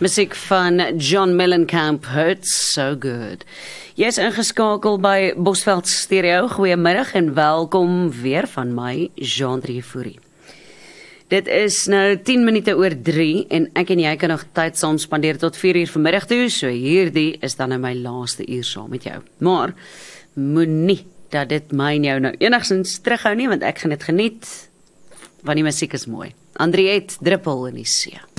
Musiek van John Mellencamp, Hurts So Good. Jy is ingeskakel by Bosveld Stereo. Goeiemiddag en welkom weer van my, Jean-Drie Fourie. Dit is nou 10 minute oor 3 en ek en jy kan nog tyd saam spandeer tot 4 uur vanmiddag toe, so hierdie is dan nou my laaste uur saam met jou. Maar moenie dat dit my en jou nou enigstens terughou nie, want ek gaan dit geniet, want die musiek is mooi. Andriette Druppel in die see.